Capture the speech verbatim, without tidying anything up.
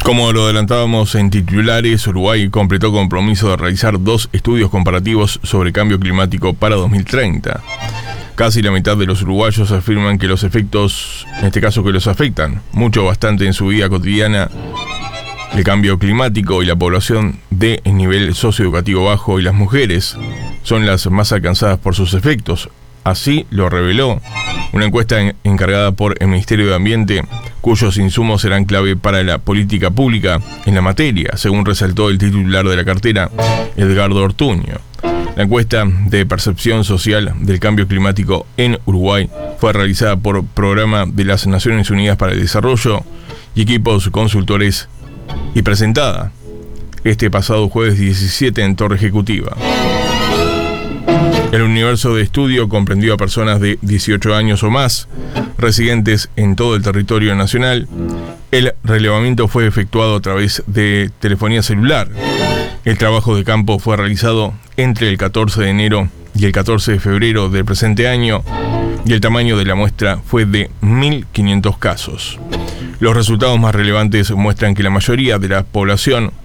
Como lo adelantábamos en titulares, Uruguay completó compromiso de realizar dos estudios comparativos sobre cambio climático para dos mil treinta. Casi la mitad de los uruguayos afirman que los efectos, en este caso que los afectan mucho o bastante en su vida cotidiana, el cambio climático y la población de nivel socioeducativo bajo y las mujeres son las más alcanzadas por sus efectos. Así lo reveló una encuesta en, encargada por el Ministerio de Ambiente, cuyos insumos serán clave para la política pública en la materia, según resaltó el titular de la cartera, Edgardo Ortuño. La encuesta de percepción social del cambio climático en Uruguay fue realizada por Programa de las Naciones Unidas para el Desarrollo y equipos consultores y presentada este pasado jueves diecisiete en Torre Ejecutiva. El universo de estudio comprendió a personas de dieciocho años o más, residentes en todo el territorio nacional. El relevamiento fue efectuado a través de telefonía celular. El trabajo de campo fue realizado entre el catorce de enero y el catorce de febrero del presente año, y el tamaño de la muestra fue de mil quinientos casos. Los resultados más relevantes muestran que la mayoría de la población